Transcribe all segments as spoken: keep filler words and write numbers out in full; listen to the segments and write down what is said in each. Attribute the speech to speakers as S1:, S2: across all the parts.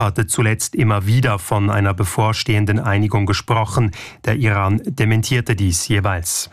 S1: hatte zuletzt immer wieder von einer bevorstehenden Einigung gesprochen. Der Iran dementierte dies jeweils.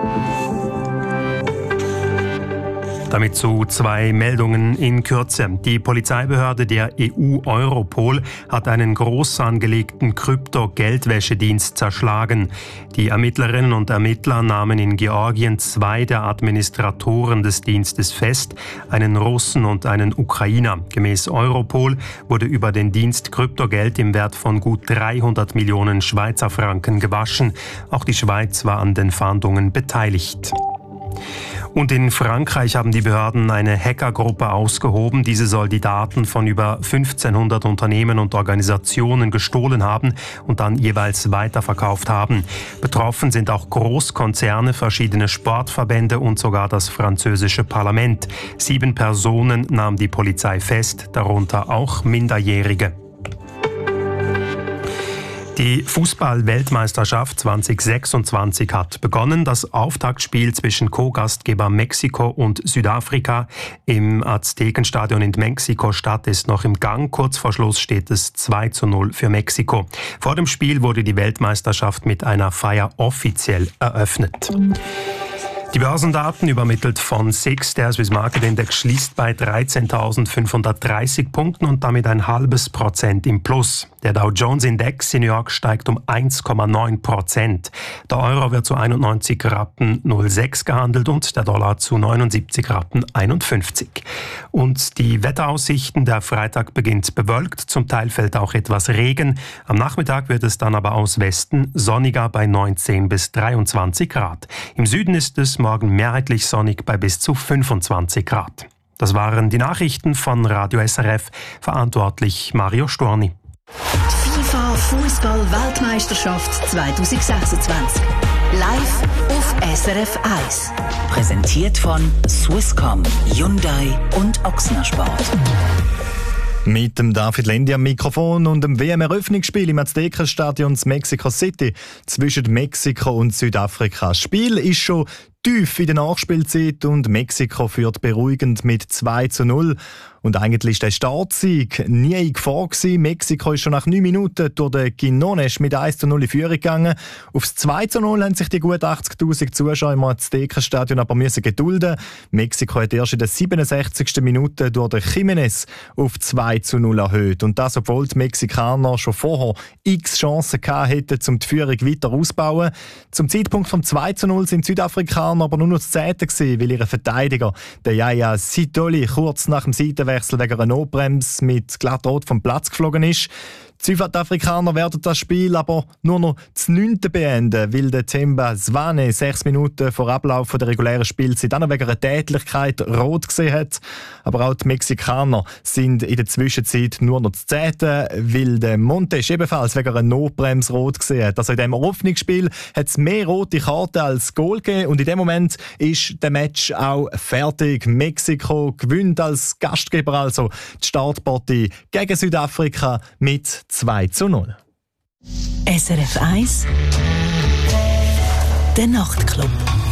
S1: Damit zu zwei Meldungen in Kürze. Die Polizeibehörde der E U Europol hat einen groß angelegten Krypto-Geldwäschedienst zerschlagen. Die Ermittlerinnen und Ermittler nahmen in Georgien zwei der Administratoren des Dienstes fest, einen Russen und einen Ukrainer. Gemäß Europol wurde über den Dienst Kryptogeld im Wert von gut dreihundert Millionen Schweizer Franken gewaschen. Auch die Schweiz war an den Fahndungen beteiligt. Und in Frankreich haben die Behörden eine Hackergruppe ausgehoben. Diese soll die Daten von über fünfzehnhundert Unternehmen und Organisationen gestohlen haben und dann jeweils weiterverkauft haben. Betroffen sind auch Großkonzerne, verschiedene Sportverbände und sogar das französische Parlament. Sieben Personen nahm die Polizei fest, darunter auch Minderjährige. Die Fußball-Weltmeisterschaft zwanzig sechsundzwanzig hat begonnen. Das Auftaktspiel zwischen Co-Gastgeber Mexiko und Südafrika im Aztekenstadion in Mexiko-Stadt ist noch im Gang. Kurz vor Schluss steht es zwei zu null für Mexiko. Vor dem Spiel wurde die Weltmeisterschaft mit einer Feier offiziell eröffnet. Die Börsendaten übermittelt von S I X. Der Swiss Market Index schließt bei dreizehntausendfünfhundertdreißig Punkten und damit ein halbes Prozent im Plus. Der Dow Jones Index in New York steigt um eins Komma neun Prozent. Der Euro wird zu einundneunzig Rappen null sechs gehandelt und der Dollar zu neunundsiebzig Rappen einundfünfzig. Und die Wetteraussichten: Der Freitag beginnt bewölkt, zum Teil fällt auch etwas Regen. Am Nachmittag wird es dann aber aus Westen sonniger bei neunzehn bis dreiundzwanzig Grad. Im Süden ist es morgen mehrheitlich sonnig bei bis zu fünfundzwanzig Grad. Das waren die Nachrichten von Radio S R F, verantwortlich Mario Storni.
S2: FIFA Fußball-Weltmeisterschaft zwanzig sechsundzwanzig. Live auf S R F eins. Präsentiert von Swisscom, Hyundai und Ochsner Sport.
S3: Mit dem David Lendi am Mikrofon und dem W M-Eröffnungsspiel im Aztekenstadion in Mexico City zwischen Mexiko und Südafrika. Das Spiel ist schon tief in der Nachspielzeit und Mexiko führt beruhigend mit zwei zu null. Und eigentlich war der Startsieg nie in Gefahr gewesen. Mexiko ist schon nach neun Minuten durch den Quinones mit eins zu null in Führung gegangen. Aufs zwei zu null haben sich die gut achtzigtausend Zuschauer im Aztekenstadion aber müssen gedulden. Mexiko hat erst in der siebenundsechzigsten Minute durch den Jiménez auf zwei zu null erhöht. Und das, obwohl die Mexikaner schon vorher x Chancen gehabt hätten, um die Führung weiter auszubauen. Zum Zeitpunkt vom zwei zu null sind die Südafrikaner aber nur noch das Zehnte gewesen, weil ihr Verteidiger, der Yaya Sitoli, kurz nach dem Seitenwechsel wegen einer Notbremse mit glattrot vom Platz geflogen ist. Die Südafrikaner werden das Spiel aber nur noch zu neunten beenden, weil der Themba Zwane sechs Minuten vor Ablauf der regulären Spielzeit dann wegen einer Tätlichkeit rot gesehen hat. Aber auch die Mexikaner sind in der Zwischenzeit nur noch zu zehnten, weil der Montes ebenfalls wegen einer Notbremse rot gesehen hat. Also in diesem Eröffnungsspiel hat es mehr rote Karten als Goal gegeben und in dem Moment ist der Match auch fertig. Mexiko gewinnt als Gastgeber also die Startpartie gegen Südafrika mit zwei zu null.
S2: S R F eins, der Nachtclub.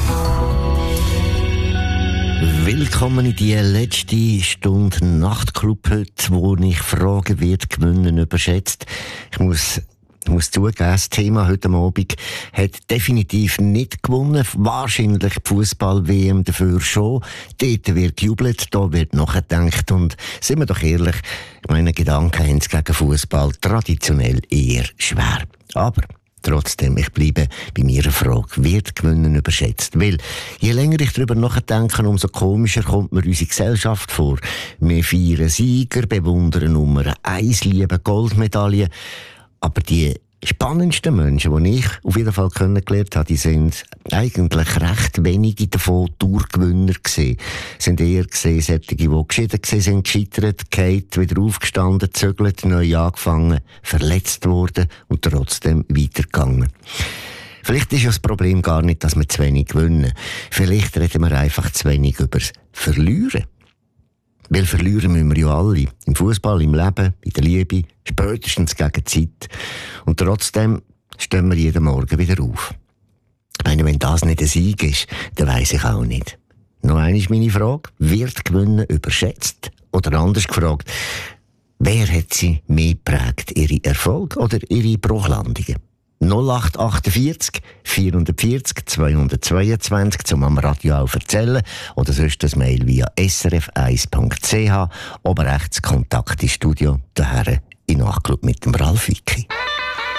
S4: Willkommen in die letzte Stunde Nachtclub heute, wo ich Fragen wird gewinnen überschätzt. Ich muss Ich muss zugeben, das Thema heute Abend hat definitiv nicht gewonnen. Wahrscheinlich die Fußball-W M dafür schon. Dort wird gejubelt, da wird nachgedacht. Und sind wir doch ehrlich, meine Gedanken haben es gegen Fußball traditionell eher schwer. Aber trotzdem, ich bleibe bei meiner Frage, wird Gewinnen überschätzt? Weil, je länger ich darüber nachdenke, umso komischer kommt mir unsere Gesellschaft vor. Wir feiern Sieger, bewundern Nummer eins, lieben Goldmedaillen. Aber die spannendsten Menschen, die ich auf jeden Fall kennengelernt habe, die sind eigentlich recht wenige davon Tourgewinner gewesen. Sind eher gesehen, solche, die geschieden gewesen sind, gescheitert, gefallen, wieder aufgestanden, gezögert, neu angefangen, verletzt worden und trotzdem weitergegangen. Vielleicht ist ja das Problem gar nicht, dass wir zu wenig gewinnen. Vielleicht reden wir einfach zu wenig über das Verlieren. Weil verlieren müssen wir ja alle. Im Fußball, im Leben, in der Liebe, spätestens gegen die Zeit. Und trotzdem stehen wir jeden Morgen wieder auf. Ich meine, wenn das nicht ein Sieg ist, dann weiss ich auch nicht. Noch einmal meine Frage. Wird Gewinnen überschätzt? Oder anders gefragt, Wer hat sie mehr geprägt? Ihre Erfolge oder ihre Bruchlandungen? null acht achtundvierzig vierhundertvierzig zweihundertzweiundzwanzig zum am Radio auch erzählen oder sonst das Mail via s r f eins punkt c h oben rechts Kontakt ins Studio daher in Nachtclub mit dem Ralf Wicki.